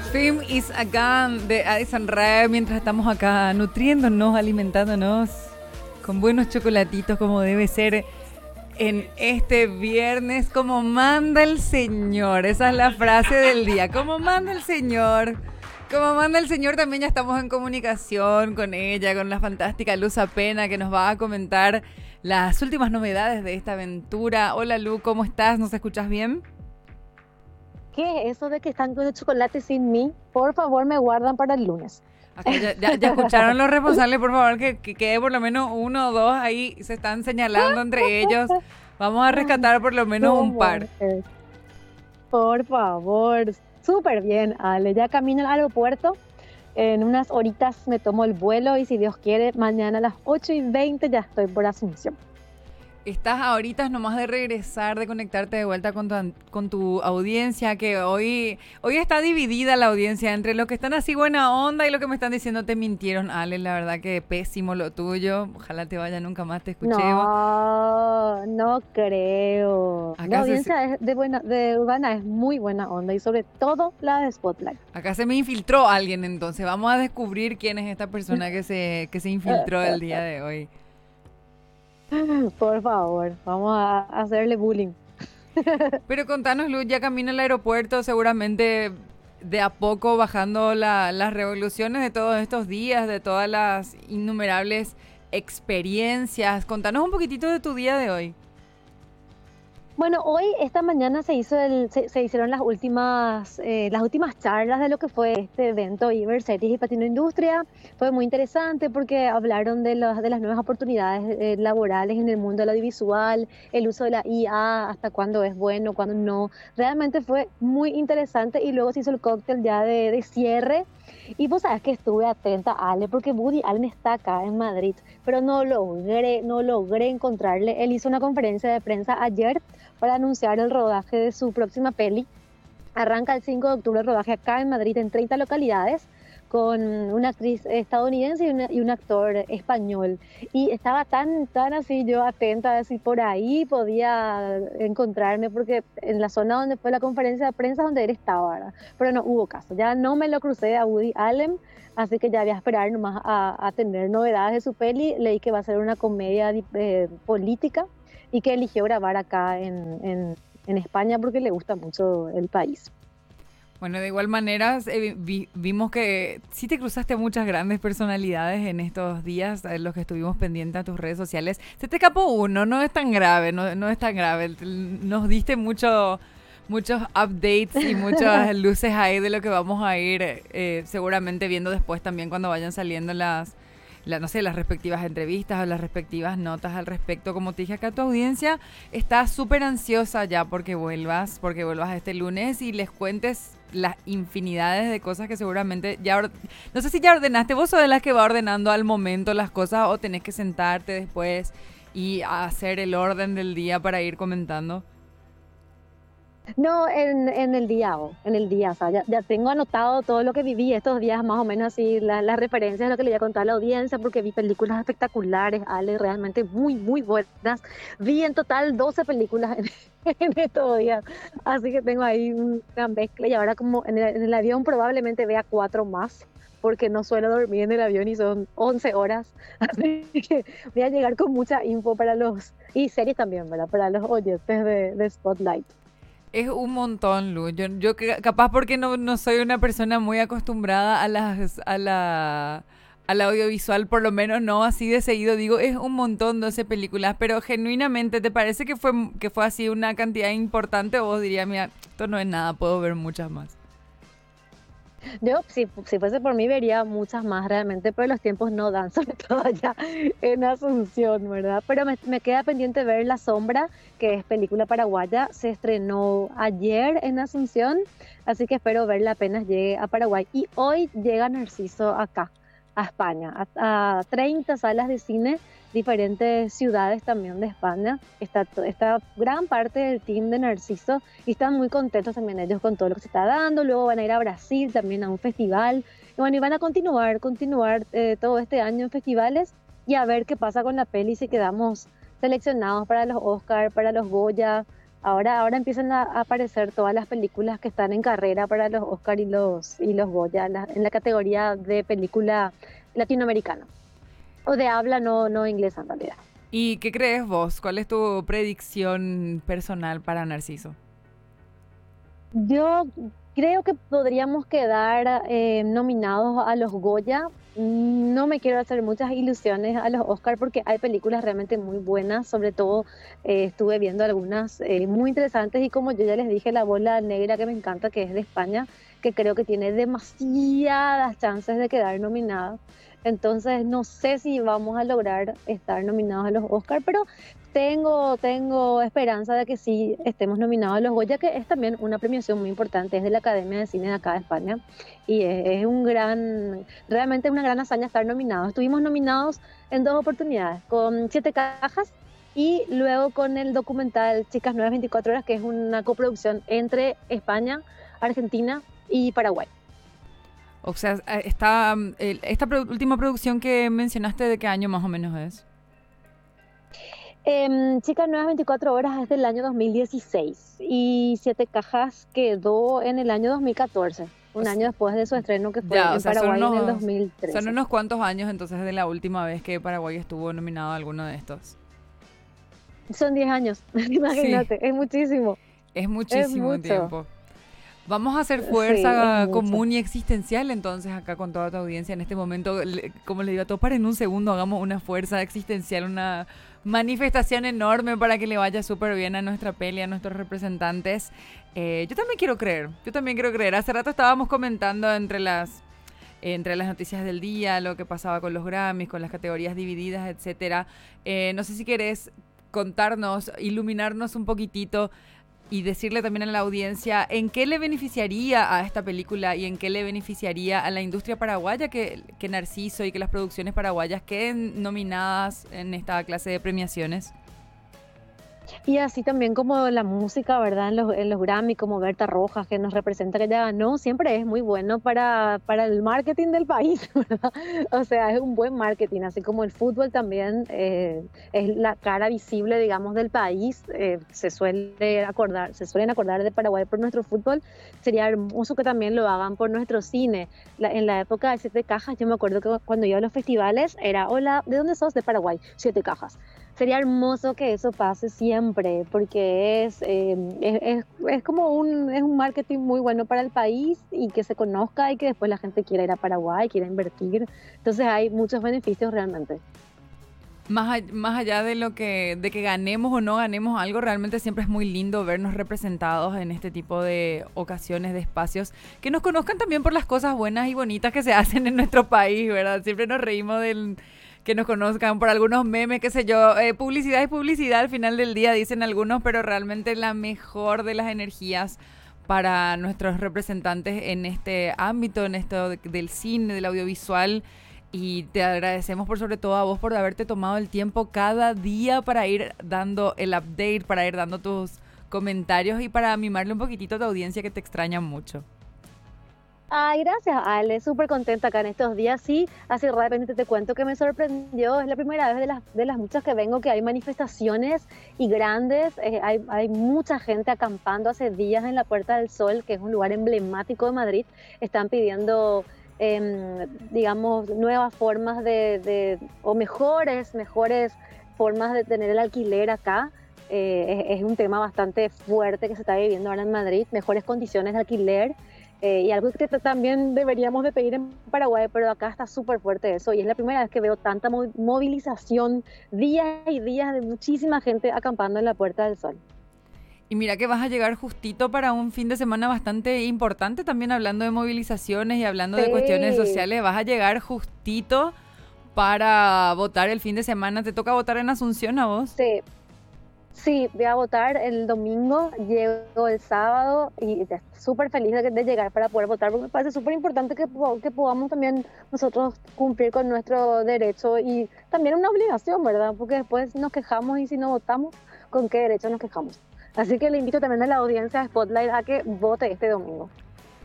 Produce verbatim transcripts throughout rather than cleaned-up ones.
Film is a Gun de Addison Rae, mientras estamos acá nutriéndonos, alimentándonos con buenos chocolatitos como debe ser en este viernes, como manda el Señor. Esa es la frase del día, como manda el Señor. Como manda el Señor, también ya estamos en comunicación con ella, con la fantástica Luz Apena, que nos va a comentar las últimas novedades de esta aventura. Hola Lu, ¿cómo estás? ¿Nos escuchas bien? ¿Qué es eso de que están con el chocolate sin mí? Por favor, me guardan para el lunes. Acá ya, ya, ya escucharon los responsables, por favor, que, que quede por lo menos uno o dos ahí, se están señalando entre ellos. Vamos a rescatar por lo menos un par. Es? Por favor, súper bien, Ale. Ya camino al aeropuerto. En unas horitas me tomo el vuelo y si Dios quiere, mañana a las ocho y veinte ya estoy por Asunción. Estás ahorita nomás de regresar, de conectarte de vuelta con tu, con tu audiencia, que hoy, hoy está dividida la audiencia entre los que están así buena onda y los que me están diciendo te mintieron, Ale, la verdad que pésimo lo tuyo, ojalá te vaya, nunca más te escuchemos. No, no creo. Acá la audiencia se, es de, buena, de Urbana es muy buena onda y sobre todo la de Spotlight. Acá se me infiltró alguien, entonces vamos a descubrir quién es esta persona que se, que se infiltró el día de hoy. Por favor, vamos a hacerle bullying. Pero contanos, Luz, ya camino al aeropuerto, seguramente de a poco bajando la, las revoluciones de todos estos días, de todas las innumerables experiencias. Contanos un poquitito de tu día de hoy. Bueno, hoy, esta mañana se hizo el, se, se hicieron las últimas, eh, las últimas charlas de lo que fue este evento Iber Series y Patino Industria. Fue muy interesante porque hablaron de, los, de las nuevas oportunidades eh, laborales en el mundo del audiovisual, el uso de la I A, hasta cuándo es bueno, cuándo no. Realmente fue muy interesante y luego se hizo el cóctel ya de, de cierre. Y vos sabés que estuve atenta a Ale, porque Woody Allen está acá en Madrid, pero no logré, no logré encontrarle. Él hizo una conferencia de prensa ayer para anunciar el rodaje de su próxima peli. Arranca el cinco de octubre el rodaje acá en Madrid en treinta localidades, con una actriz estadounidense y, una, y un actor español. Y estaba tan, tan así yo atenta de si por ahí podía encontrarme, porque en la zona donde fue la conferencia de prensa donde él estaba, ¿verdad? Pero no hubo caso. Ya no me lo crucé a Woody Allen, así que ya voy a esperar nomás a, a tener novedades de su peli. Leí que va a ser una comedia eh, política y que eligió grabar acá en, en, en España porque le gusta mucho el país. Bueno, de igual manera, eh, vi, vimos que sí te cruzaste muchas grandes personalidades en estos días, eh, los que estuvimos pendientes a tus redes sociales. Se te escapó uno, no es tan grave, no, no es tan grave. Nos diste mucho, muchos updates y muchas luces ahí de lo que vamos a ir eh, seguramente viendo después también cuando vayan saliendo las, la, no sé, las respectivas entrevistas o las respectivas notas al respecto. Como te dije acá, tu audiencia está súper ansiosa ya porque vuelvas, porque vuelvas este lunes y les cuentes las infinidades de cosas que seguramente ya... Or- no sé si ya ordenaste, vos sos de las que va ordenando al momento las cosas o tenés que sentarte después y hacer el orden del día para ir comentando. No, en, en el día, oh, en el día, o sea, ya, ya tengo anotado todo lo que viví estos días, más o menos así, la- las referencias de lo que le voy a contar a la audiencia, porque vi películas espectaculares, Ale, realmente muy, muy buenas. Vi en total doce películas en, en estos días, así que tengo ahí una mezcla y ahora como en el, en el avión probablemente vea cuatro más, porque no suelo dormir en el avión y son once horas, así que voy a llegar con mucha info para los, y series también, ¿verdad? Para los oyentes de, de Spotlight. Es un montón, Lu. Yo, yo que- capaz porque no, no soy una persona muy acostumbrada a las a la al audiovisual, por lo menos no así de seguido, digo, es un montón doce películas, pero genuinamente, ¿te parece que fue que fue así una cantidad importante o vos dirías, mira, esto no es nada, puedo ver muchas más? Yo, si, si fuese por mí, vería muchas más realmente, pero los tiempos no dan, sobre todo allá en Asunción, ¿verdad? Pero me, me queda pendiente ver La Sombra, que es película paraguaya, se estrenó ayer en Asunción, así que espero verla apenas llegue a Paraguay. Y hoy llega Narciso acá, a España, a, a treinta salas de cine, diferentes ciudades también de España. Está, to- está gran parte del team de Narciso y están muy contentos también ellos con todo lo que se está dando. Luego van a ir a Brasil también a un festival. Y bueno, y van a continuar, continuar eh, todo este año en festivales y a ver qué pasa con la peli si quedamos seleccionados para los Oscar, para los Goya. Ahora, ahora empiezan a a aparecer todas las películas que están en carrera para los Oscar y los, y los Goya, la- en la categoría de película latinoamericana, o de habla no, no inglesa en realidad. ¿Y qué crees vos? ¿Cuál es tu predicción personal para Narciso? Yo creo que podríamos quedar eh, nominados a los Goya. No me quiero hacer muchas ilusiones a los Oscar porque hay películas realmente muy buenas, sobre todo eh, estuve viendo algunas eh, muy interesantes y como yo ya les dije, La Bola Negra que me encanta, que es de España, que creo que tiene demasiadas chances de quedar nominada. Entonces no sé si vamos a lograr estar nominados a los Oscar, pero tengo, tengo esperanza de que sí estemos nominados a los Goya, que es también una premiación muy importante, es de la Academia de Cine de acá de España, y es, es un gran, realmente es una gran hazaña estar nominados. Estuvimos nominados en dos oportunidades, con Siete Cajas y luego con el documental Chicas Nuevas veinticuatro Horas, que es una coproducción entre España, Argentina y Paraguay. O sea, eh, está, mm, el- esta produ- última producción que mencionaste, ¿de qué año más o menos es? Em, Chicas Nuevas veinticuatro Horas es del año dos mil dieciséis y Siete Cajas quedó en el año dos mil catorce, O un s- año después de su estreno que fue ya, o en sea, son Paraguay en el unos, son dos mil trece. unos cuantos años entonces de la última vez que Paraguay estuvo nominado a alguno de estos. Son diez años, Sí, imagínate, es muchísimo, es es muchísimo mucho. tiempo. Vamos a hacer Sí, es fuerza mucho. común y existencial entonces acá con toda tu audiencia en este momento. Le- Como le digo a todos, para en un segundo hagamos una fuerza existencial, una manifestación enorme para que le vaya súper bien a nuestra peli, a nuestros representantes. Eh, yo también quiero creer, yo también quiero creer. Hace rato estábamos comentando entre las, entre las noticias del día, lo que pasaba con los Grammys, con las categorías divididas, etcétera. Eh, no sé si querés contarnos, iluminarnos un poquitito y decirle también a la audiencia en qué le beneficiaría a esta película y en qué le beneficiaría a la industria paraguaya que, que Narciso y que las producciones paraguayas queden nominadas en esta clase de premiaciones. Y así también como la música, ¿verdad? En los, en los Grammy, como Berta Rojas, que nos representa, que ya ganó, siempre es muy bueno para, para el marketing del país, ¿verdad? O sea, es un buen marketing, así como el fútbol también eh, es la cara visible, digamos, del país. Eh, se suele acordar, se suelen acordar de Paraguay por nuestro fútbol. Sería hermoso que también lo hagan por nuestro cine. La- en la época de Siete Cajas, yo me acuerdo que cuando iba a los festivales era, hola, ¿de dónde sos? De Paraguay, Siete Cajas. Sería hermoso que eso pase siempre, porque es, eh, es, es- es como un, es un marketing muy bueno para el país y que se conozca y que después la gente quiera ir a Paraguay, quiera invertir. Entonces hay muchos beneficios realmente. Más, a- más allá de lo que, de que ganemos o no ganemos algo, realmente siempre es muy lindo vernos representados en este tipo de ocasiones, de espacios, que nos conozcan también por las cosas buenas y bonitas que se hacen en nuestro país, ¿verdad? Siempre nos reímos del que nos conozcan por algunos memes, qué sé yo, eh, publicidad y publicidad al final del día, dicen algunos, pero realmente la mejor de las energías para nuestros representantes en este ámbito, en esto de- del cine, del audiovisual. Y te agradecemos por sobre todo a vos por haberte tomado el tiempo cada día para ir dando el update, para ir dando tus comentarios y para mimarle un poquitito a tu audiencia que te extraña mucho. Ay, gracias, Ale. Súper contenta acá en estos días. Sí, así rápidamente te cuento que me sorprendió. Es la primera vez de las, de las muchas que vengo que hay manifestaciones y grandes. Eh, hay, hay mucha gente acampando hace días en la Puerta del Sol, que es un lugar emblemático de Madrid. Están pidiendo, em, digamos, nuevas formas de, de, o mejores, mejores formas de tener el alquiler acá. Eh, es, es un tema bastante fuerte que se está viviendo ahora en Madrid. Mejores condiciones de alquiler. Eh, y algo que t- también deberíamos de pedir en Paraguay, pero acá está súper fuerte eso y es la primera vez que veo tanta mo- movilización, días y días de muchísima gente acampando en la Puerta del Sol. Y mira que vas a llegar justito para un fin de semana bastante importante, también hablando de movilizaciones y hablando de cuestiones Sí, sociales, vas a llegar justito para votar el fin de semana. ¿Te toca votar en Asunción a vos? sí, sí, voy a votar el domingo, llego el sábado y estoy súper feliz de, de llegar para poder votar, porque me parece súper importante que, po- que podamos también nosotros cumplir con nuestro derecho y también una obligación, ¿verdad? Porque después nos quejamos y si no votamos, ¿con qué derecho nos quejamos? Así que le invito también a la audiencia de Spotlight a que vote este domingo.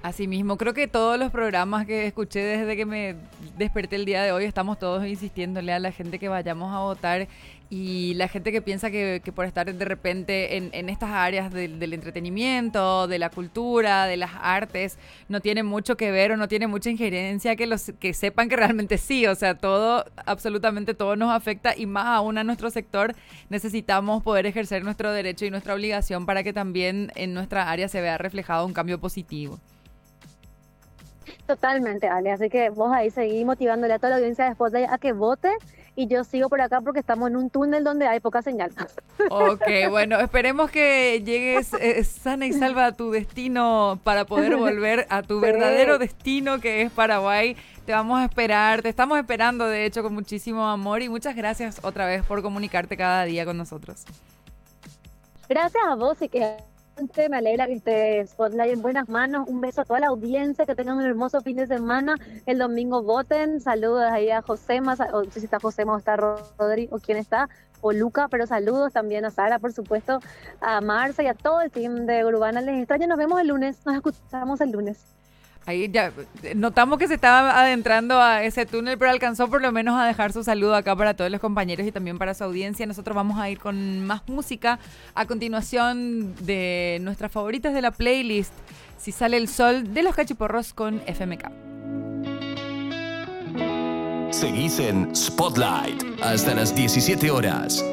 Asimismo, creo que todos los programas que escuché desde que me desperté el día de hoy, estamos todos insistiéndole a la gente que vayamos a votar, y la gente que piensa que, que por estar de repente en, en estas áreas del, del entretenimiento, de la cultura, de las artes, no tiene mucho que ver o no tiene mucha injerencia, que, los, que sepan que realmente sí, o sea, todo, absolutamente todo nos afecta, y más aún a nuestro sector. Necesitamos poder ejercer nuestro derecho y nuestra obligación para que también en nuestra área se vea reflejado un cambio positivo. Totalmente, Ale. Así que vos ahí seguís motivándole a toda la audiencia de Spotlight a que vote, y yo sigo por acá porque estamos en un túnel donde hay poca señal. Ok, bueno, esperemos que llegues eh, sana y salva a tu destino para poder volver a tu Sí. verdadero destino, que es Paraguay. Te vamos a esperar, te estamos esperando de hecho con muchísimo amor, y muchas gracias otra vez por comunicarte cada día con nosotros. Gracias a vos y que me alegra que esté Spotlight en buenas manos. Un beso a toda la audiencia, que tengan un hermoso fin de semana. El domingo voten. Saludos ahí a Josema, o no sé si está Josema o está Rodri o quién está, o Luca, pero saludos también a Sara, por supuesto, a Marce y a todo el team de Urbana. Les extraño, nos vemos el lunes, nos escuchamos el lunes. Ahí ya notamos que se estaba adentrando a ese túnel, pero alcanzó por lo menos a dejar su saludo acá para todos los compañeros y también para su audiencia. Nosotros vamos a ir con más música a continuación de nuestras favoritas de la playlist, Si sale el sol, de Los Cachiporros con F M K. Seguís en Spotlight hasta las diecisiete horas.